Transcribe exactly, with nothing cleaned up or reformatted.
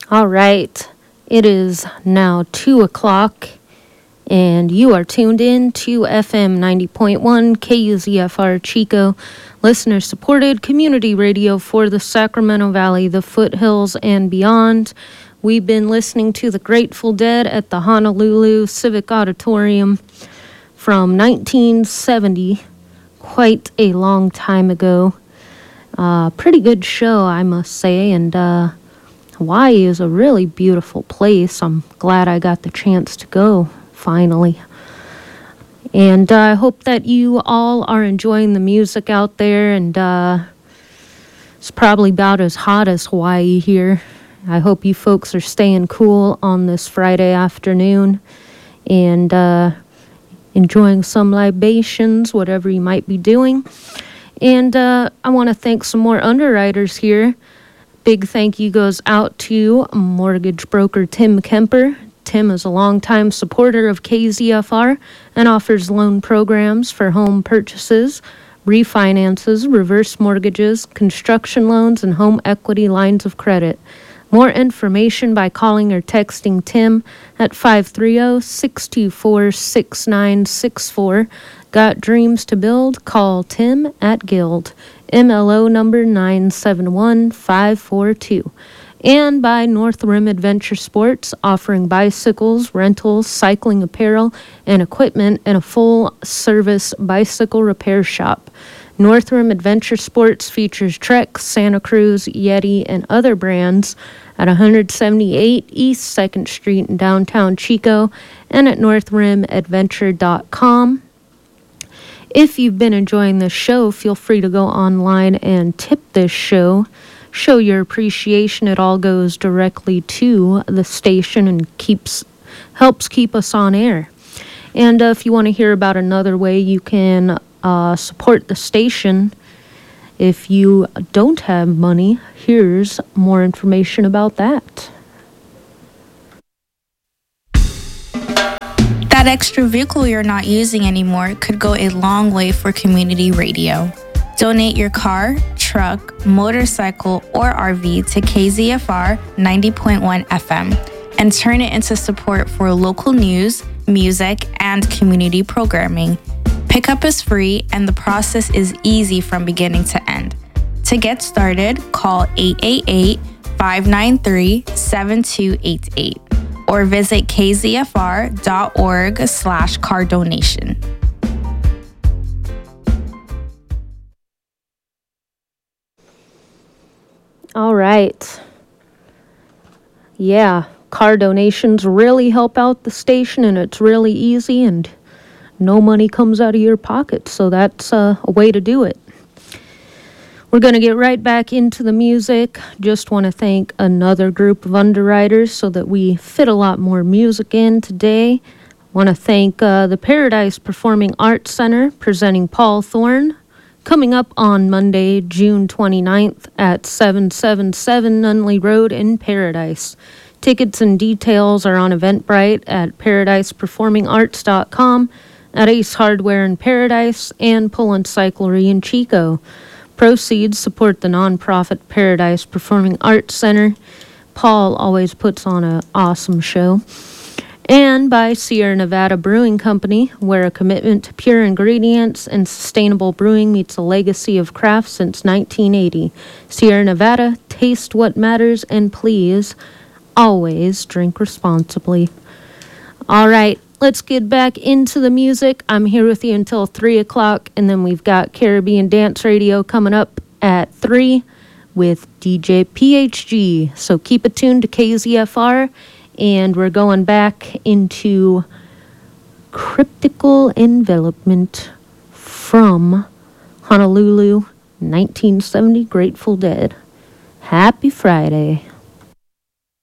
All right. It is now two o'clock, and you are tuned in to F M ninety point one K U Z F R Chico, listener-supported community radio for the Sacramento Valley, the foothills, and beyond. We've been listening to the Grateful Dead at the Honolulu Civic Auditorium from nineteen seventy, quite a long time ago. Uh, pretty good show, I must say, and uh, Hawaii is a really beautiful place. I'm glad I got the chance to go, finally. And uh, I hope that you all are enjoying the music out there, and uh, it's probably about as hot as Hawaii here. I hope you folks are staying cool on this Friday afternoon and uh, enjoying some libations, whatever you might be doing. And uh, I want to thank some more underwriters here. Big thank you goes out to mortgage broker Tim Kemper. Tim is a longtime supporter of K Z F R and offers loan programs for home purchases, refinances, reverse mortgages, construction loans, and home equity lines of credit. More information by calling or texting Tim at five three zero, six two four, six nine six four. Got dreams to build? Call Tim at Guild. M L O number nine seven one five four two. And by North Rim Adventure Sports, offering bicycles, rentals, cycling apparel, and equipment in a full-service bicycle repair shop. North Rim Adventure Sports features Trek, Santa Cruz, Yeti, and other brands at one seventy-eight East second Street in downtown Chico and at north rim adventure dot com. If you've been enjoying this show, feel free to go online and tip this show. Show your appreciation. It all goes directly to the station and keeps helps keep us on air. And uh, if you want to hear about another way you can uh, support the station, if you don't have money, here's more information about that. That extra vehicle you're not using anymore could go a long way for community radio. Donate your car, truck, motorcycle, or R V to K Z F R ninety point one F M and turn it into support for local news, music, and community programming. Pickup is free and the process is easy from beginning to end. To get started, call eight eight eight, five nine three, seven two eight eight or visit k z f r dot org slash car donation. All right. Yeah, car donations really help out the station, and it's really easy, and no money comes out of your pocket, so that's uh, a way to do it. We're going to get right back into the music. Just want to thank another group of underwriters so that we fit a lot more music in today. Want to thank uh, the Paradise Performing Arts Center presenting Paul Thorne, coming up on Monday, June twenty-ninth at seven seventy-seven Nunley Road in Paradise. Tickets and details are on Eventbrite at paradise performing arts dot com, at Ace Hardware in Paradise, and Pullen Cyclery in Chico. Proceeds support the nonprofit Paradise Performing Arts Center. Paul always puts on an awesome show. And by Sierra Nevada Brewing Company, where a commitment to pure ingredients and sustainable brewing meets a legacy of craft since nineteen eighty. Sierra Nevada, taste what matters, and please, always drink responsibly. All right, let's get back into the music. I'm here with you until three o'clock, and then we've got Caribbean Dance Radio coming up at three with D J P H G. So keep it tuned to K Z F R, and we're going back into Cryptical Envelopment from Honolulu, nineteen seventy Grateful Dead. Happy Friday.